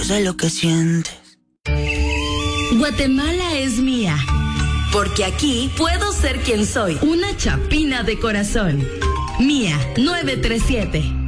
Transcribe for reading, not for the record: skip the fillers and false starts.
yo sé lo que sientes. Guatemala es mía, porque aquí puedo ser quien soy, una chapina de corazón. Mía 937.